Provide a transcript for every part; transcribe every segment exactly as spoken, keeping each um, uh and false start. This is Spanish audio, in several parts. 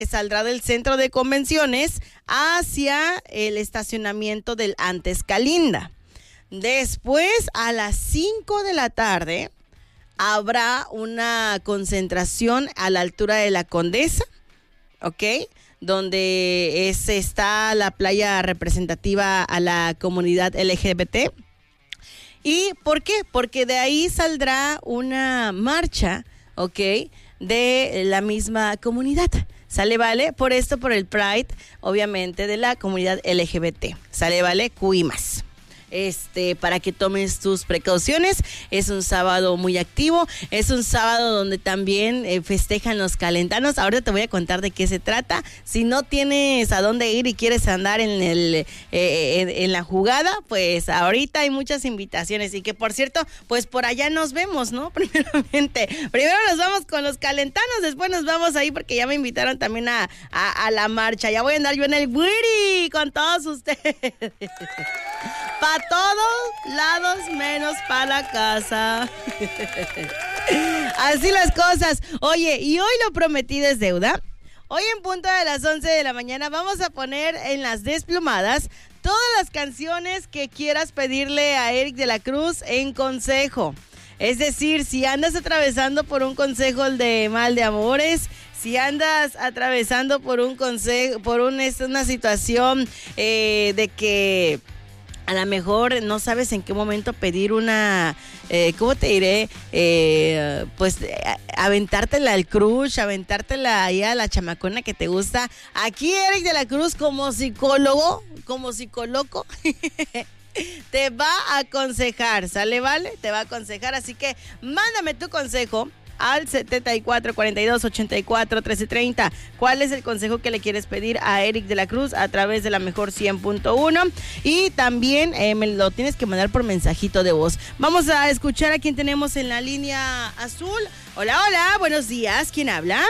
saldrá del centro de convenciones hacia el estacionamiento del Antes Calinda. Después, a las cinco de la tarde, habrá una concentración a la altura de la Condesa, ¿ok? Donde es, está la playa representativa a la comunidad L G B T. ¿Y por qué? Porque de ahí saldrá una marcha, ¿ok?, de la misma comunidad. ¿Sale, vale? Por esto, por el Pride, obviamente, de la comunidad L G B T. ¿Sale, vale? Q I más. Este, para que tomes tus precauciones. Es un sábado muy activo, es un sábado donde también eh, festejan los calentanos. Ahora te voy a contar de qué se trata. Si no tienes a dónde ir y quieres andar en el eh, en, en la jugada, pues ahorita hay muchas invitaciones, y que por cierto, pues por allá nos vemos, ¿no? Primeramente, primero nos vamos con los calentanos, después nos vamos ahí porque ya me invitaron también a, a, a la marcha. Ya voy a andar yo en el Wiri con todos ustedes. Para todos lados menos para la casa. Así las cosas. Oye, y hoy lo prometido es deuda. Hoy en punto de las once de la mañana vamos a poner en las desplumadas todas las canciones que quieras pedirle a Eric de la Cruz en consejo. Es decir, si andas atravesando por un consejo de mal de amores, si andas atravesando por un consejo, por un, una situación eh, de que a lo mejor no sabes en qué momento pedir una, eh, ¿cómo te diré? Eh, pues aventártela al crush, aventártela ahí a la chamacona que te gusta. Aquí Eric de la Cruz, como psicólogo, como psicólogo, te va a aconsejar, ¿sale, vale? Te va a aconsejar, así que mándame tu consejo al setenta y cuatro, cuarenta y dos, ochenta y cuatro, trece treinta. ¿Cuál es el consejo que le quieres pedir a Eric de la Cruz a través de la mejor cien punto uno? Y también eh, me lo tienes que mandar por mensajito de voz. Vamos a escuchar a quien tenemos en la línea azul. Hola, hola, buenos días. ¿Quién habla?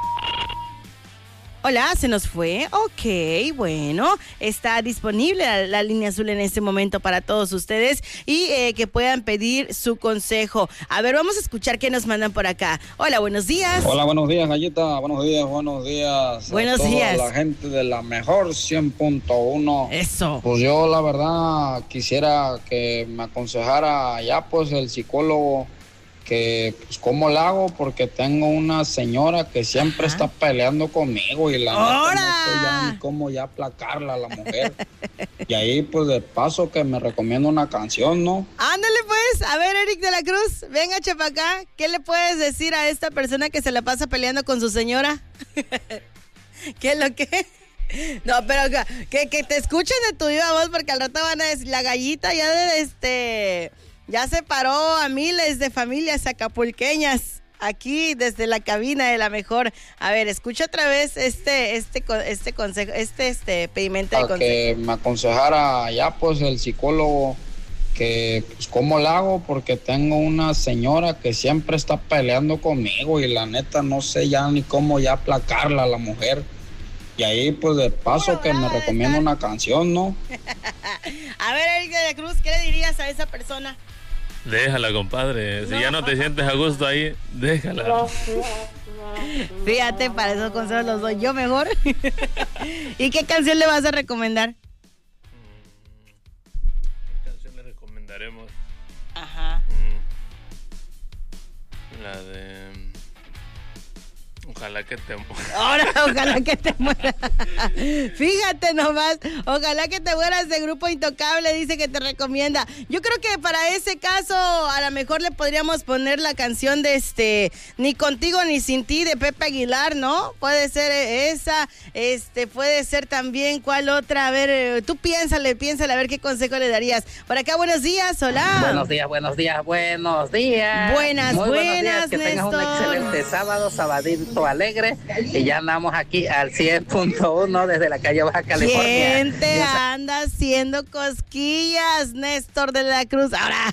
Hola, ¿se nos fue? Ok, bueno, está disponible la, la línea azul en este momento para todos ustedes y eh, que puedan pedir su consejo. A ver, vamos a escuchar qué nos mandan por acá. Hola, buenos días. Hola, buenos días, Gallita. Buenos días, buenos días. Buenos a toda días. la gente de la mejor cien punto uno. Eso. Pues yo, la verdad, quisiera que me aconsejara ya, pues, el psicólogo, que pues cómo la hago, porque tengo una señora que siempre Ajá. está peleando conmigo y la neta no sé ya ni cómo ya aplacarla a la mujer. Y ahí pues de paso que me recomiendo una canción, ¿no? Ándale pues, a ver, Eric de la Cruz, venga chapacá, ¿qué le puedes decir a esta persona que se la pasa peleando con su señora? ¿Qué es lo que? No, pero que, que te escuchen de tu viva voz, porque al rato van a decir, la Gallita ya de este... ya separó a miles de familias acapulqueñas aquí desde la cabina de la mejor. A ver, escucha otra vez este este este consejo, este este pedimento de consejo. Que me aconsejara ya pues el psicólogo, que pues cómo la hago, porque tengo una señora que siempre está peleando conmigo y la neta no sé ya ni cómo ya aplacarla a la mujer. Y ahí, pues, de paso que me recomiendo una canción, ¿no? A ver, Eric de la Cruz, ¿qué le dirías a esa persona? Déjala, compadre. Si no. ya no te sientes a gusto ahí, déjala. Fíjate, para esos consejos los doy yo mejor. ¿Y qué canción le vas a recomendar? ¿Qué canción le recomendaremos? Ajá. La de... Ojalá que te mueras. Ahora, ojalá que te mueras. Fíjate nomás, ojalá que te mueras de Grupo Intocable, dice que te recomienda. Yo creo que para ese caso, a lo mejor le podríamos poner la canción de este, Ni Contigo Ni Sin Ti, de Pepe Aguilar, ¿no? Puede ser esa, este, puede ser también, ¿cuál otra? A ver, tú piénsale, piénsale, a ver qué consejo le darías. Por acá, buenos días, hola. Buenos días, buenos días, buenos días. Buenas, Muy buenas, buenos días, que Néstor. tengas un excelente sábado, sabadito alegre, y ya andamos aquí al cien punto uno desde la calle Baja California. ¿Quién te anda haciendo cosquillas, Néstor de la Cruz? Ahora,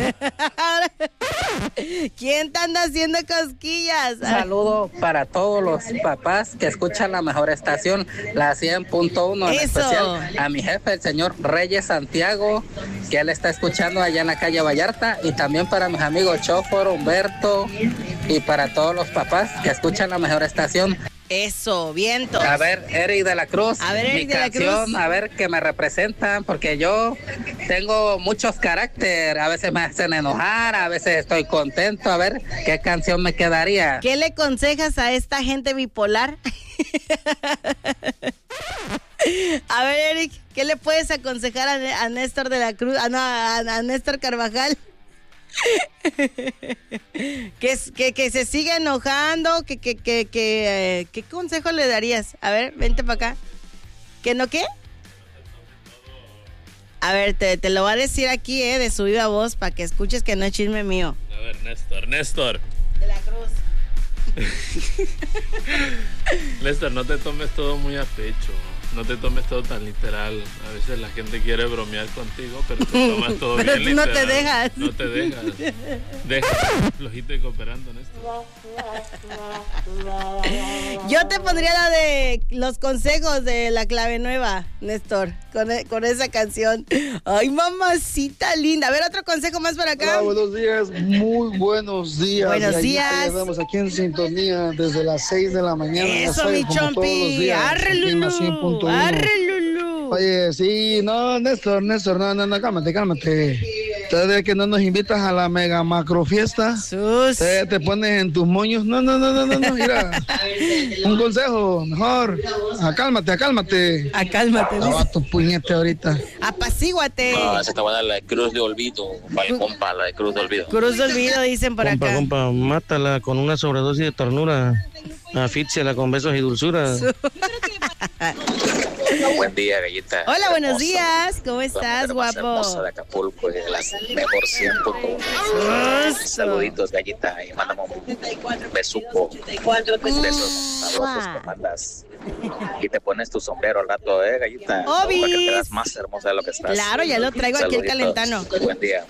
¿quién te anda haciendo cosquillas? Un saludo para todos los papás que escuchan la mejor estación, la cien punto uno, en Eso. especial a mi jefe, el señor Reyes Santiago, que él está escuchando allá en la calle Vallarta, y también para mis amigos Chofor, Humberto, y para todos los papás que escuchan la mejor estación. Eso, vientos. A ver, Eric de la Cruz. A ver, Eric mi de la canción, Cruz. a ver, que me representan, porque yo tengo muchos caracteres. A veces me hacen enojar, a veces estoy contento. A ver, ¿qué canción me quedaría? ¿Qué le aconsejas a esta gente bipolar? A ver, Eric, ¿qué le puedes aconsejar a, a Néstor de la Cruz? Ah, no, a, a Néstor Carvajal. que, que, que se siga enojando, que, que, que, que eh, ¿qué consejo le darías? A ver, vente para acá. ¿Que no qué? A ver, te, te lo voy a decir aquí, eh, de su viva voz, para que escuches que no es chisme mío. A ver, Néstor, Néstor. De la Cruz. Néstor, no te tomes todo muy a pecho. No te tomes todo tan literal. A veces la gente quiere bromear contigo, pero te tomas todo pero bien tú literal. no te dejas. No te dejas. Deja flojito y cooperando, Néstor. Yo te pondría la de los consejos de La Clave Nueva, Néstor, con, con esa canción. Ay, mamacita linda. A ver, otro consejo más para acá. Hola, buenos días, muy buenos días. Buenos y días. Estamos aquí en sintonía desde las seis de la mañana. Eso, ya mi como todos los chompi. días, Arre, aquí en la Lulú. cien punto uno. Arre, Lulú. Oye, sí, no, Néstor, Néstor, no, no, no, cálmate, cálmate. Todavía que no nos invitas a la mega macro fiesta, Sus. te, te pones en tus moños. No, no, no, no, no, no, mira. Un consejo, mejor. Acálmate, acálmate. Acálmate. Lava tu puñete ahorita. Apacíguate. No, esa está buena, la de Cruz de Olvido. Para el compa, la de Cruz de Olvido. Cruz de Olvido, dicen por Compa, acá. compa, mátala con una sobredosis de ternura. Asfíxiala con besos y dulzura. Buen día, gallita. Hola, Hermosa. buenos días. ¿Cómo La estás, mujer más hermosa guapo? de Acapulco y de las mejor cien punto uno. Saluditos, gallita, y mándame un besuco. Besos sabrosos que mandas. Y te pones tu sombrero al rato, eh, gallita. Obis. Para que te veas más hermosa de lo que estás. Claro, ya lo traigo aquí el Saluditos. calentano. Buen día.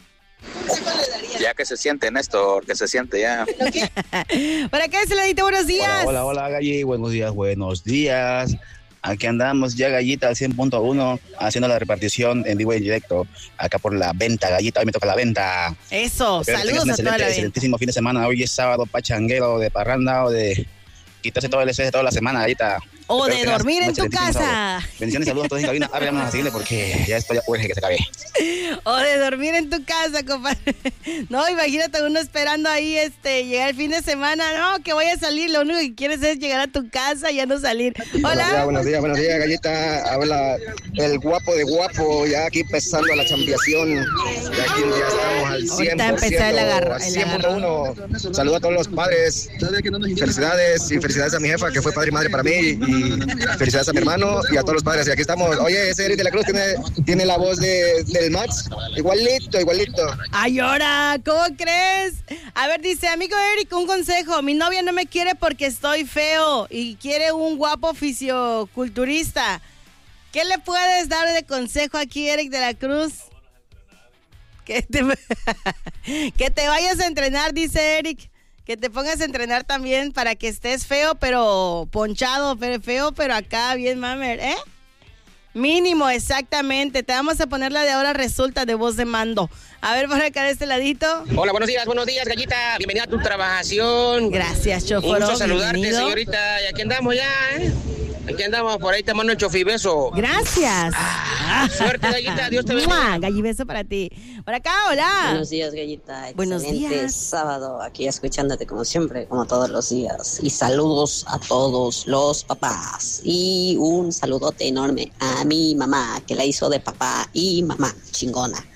Ya que se siente, Néstor, que se siente ya. Por acá se le buenos días. Hola, hola, hola, Galli, buenos días, buenos días. Aquí andamos ya, Gallita, al cien punto uno, haciendo la repartición en vivo y en directo, acá por la venta, Gallita, hoy me toca la venta. Eso, Espero que saludos tengas un a toda la excelente, venta. excelentísimo fin de semana, hoy es sábado pachanguero de parranda o de quitarse todo el estrés de toda la semana, Gallita. O Espero de que tengas dormir un en tu excelentísimo casa. sábado. Bendiciones, saludos a todos en cabina. Ahora vamos a seguirle porque ya estoy a urge que se acabe. O de dormir en tu casa, compadre. No, imagínate uno esperando ahí este llegar el fin de semana. No, que voy a salir. Lo único que quieres es llegar a tu casa y ya no salir. Hola. Buenos días, buenos días, Gallita. Habla el guapo de guapo, ya aquí empezando la champiación. Y aquí ya estamos al cien Ahorita por ciento, empezó el agarro- al el cien punto uno. Saludos a todos los padres. Felicidades y felicidades a mi jefa que fue padre y madre para mí. Y felicidades a mi hermano y a todos los padres. Y aquí estamos. Oye, ese Eric de la Cruz tiene, tiene la voz de, del Max. Igualito, igualito. Ay, ahora, ¿cómo crees? A ver, dice, amigo Eric, un consejo. Mi novia no me quiere porque estoy feo y quiere un guapo fisioculturista. ¿Qué le puedes dar de consejo aquí, Eric de la Cruz? Que te, que te vayas a entrenar, dice Eric. Que te pongas a entrenar también para que estés feo, pero ponchado, pero feo, pero acá bien mamer, ¿eh? Mínimo, exactamente. Te vamos a poner la de ahora resulta de voz de mando. A ver, por acá de este ladito. Hola, buenos días, buenos días, Gallita. Bienvenida a tu trabajación. Gracias, chofer. Un gusto saludarte, bienvenido. señorita. Y aquí andamos ya, ¿eh? Aquí andamos, por ahí te mando el chofibeso. Gracias. Ah, suerte, Gallita. Dios te bendiga. ¡Mua! Gallibeso para ti. Por acá, hola. Buenos días, Gallita. Buenos Excelente días. sábado, aquí escuchándote como siempre, como todos los días. Y saludos a todos los papás. Y un saludote enorme a mi mamá, que la hizo de papá y mamá, chingona.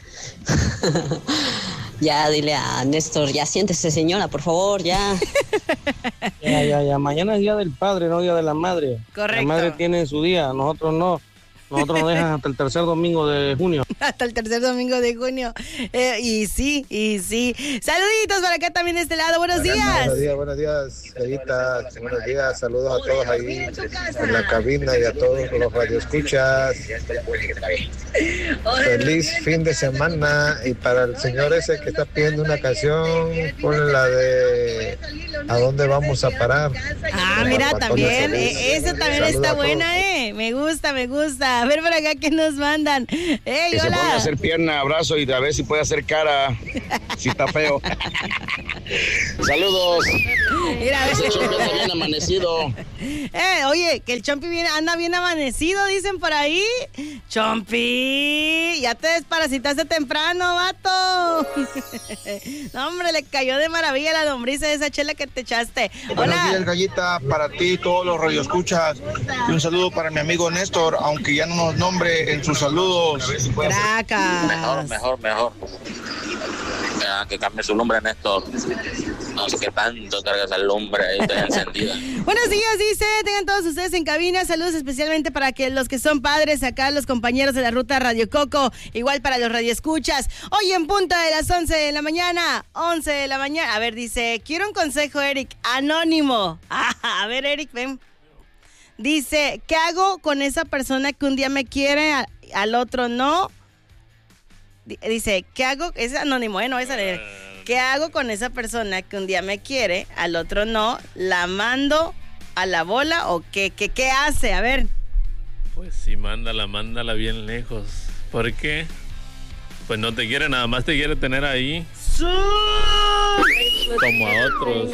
Ya dile a Néstor, ya siéntese, señora, por favor, ya. Ya, ya, ya. Mañana es día del padre, no día de la madre. Correcto. La madre tiene su día, nosotros no. Nosotros nos dejan hasta el tercer domingo de junio. Hasta el tercer domingo de junio. Eh, y sí, y sí. Saluditos para acá también de este lado. Buenos días. Buenos días, buenos días, Gallita. Buenos días, saludos a todos ahí en la cabina y a todos los radioescuchas. Feliz fin de semana. Y para el señor ese que está pidiendo una canción, ponle la de ¿A dónde vamos a parar? Ah, mira, también. Eh, esa también Saludos está a buena, ¿eh? Me gusta, me gusta. A ver por acá que nos mandan. ¡Ey, Que se ponga a hola! hacer pierna, abrazo y a ver si puede hacer cara, si está feo. Saludos. Mira, ese Chompi anda bien amanecido. Eh, oye, que el Chompi viene, anda bien amanecido, dicen por ahí. Chompi, ya te desparasitaste temprano, vato. No, hombre, le cayó de maravilla la lombriz de esa chela que te echaste. Buenos Hola. días, Gallita, para ti, todos los radioescuchas. Y un saludo para mi amigo Néstor, aunque ya no nos nombre en sus saludos. Cracas. Mejor, mejor, mejor. Ya, que cambie su nombre, Néstor. No sé qué tanto cargas al hombre ahí, está encendida. Buenos días, dice, tengan todos ustedes en cabina, saludos especialmente para que los que son padres acá, los compañeros de la ruta Radio Coco, igual para los radioescuchas. Hoy en punta de las once de la mañana, once de la mañana, a ver, dice, quiero un consejo, Eric, anónimo. Ah, a ver, Eric, ven. Dice, ¿qué hago con esa persona que un día me quiere, a, al otro no? Dice, ¿qué hago? Es anónimo, ¿eh? No es a leer. ¿Qué hago con esa persona que un día me quiere, al otro no? ¿La mando a la bola o qué? ¿Qué, qué hace? A ver. Pues sí, mándala, mándala bien lejos. ¿Por qué? Pues no te quiere, nada más te quiere tener ahí. ¡Sí! Como a otros.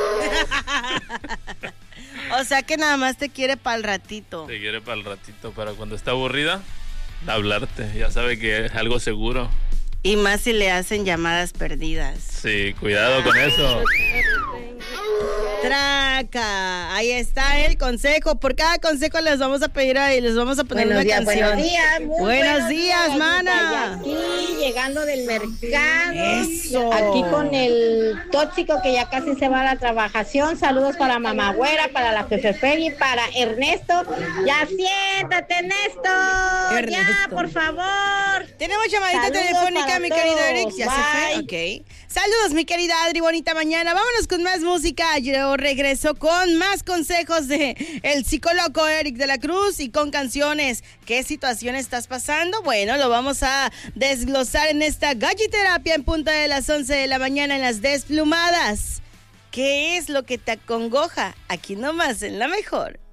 O sea que nada más te quiere para el ratito. Te quiere para el ratito, para cuando está aburrida, hablarte. Ya sabe que es algo seguro. Y más si le hacen llamadas perdidas. Sí, cuidado con eso. Traca, ahí está el consejo. Por cada consejo les vamos a pedir y les vamos a poner buenos una días, canción. Buenos días, muy buenos, buenos días, días, mana. Aquí llegando del mercado. Eso. Aquí con el tóxico que ya casi se va a la trabajación. Saludos para Mamá Güera, para la Jefe Peggy, para Ernesto. Ya siéntate, Ernesto. Ernesto. Ya, por favor. Tenemos llamadita Saludos telefónica, mi todos. querido Eric. Ya Bye. se fue. Ok. Saludos, mi querida Adri. Bonita mañana. Vámonos con más música. Yo regreso con más consejos de el psicólogo Eric de la Cruz y con canciones. ¿Qué situación estás pasando? Bueno, lo vamos a desglosar en esta galliterapia en punta de las once de la mañana en Las Desplumadas. ¿Qué es lo que te acongoja? Aquí nomás en La Mejor.